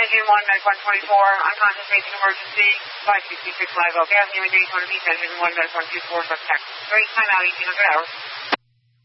Engine 1, Med 124, unconscious agent emergency, 566 Live Oak Avenue in Daytona Beach, Engine 1, Med 124, subtext 3, time out 1800 hours.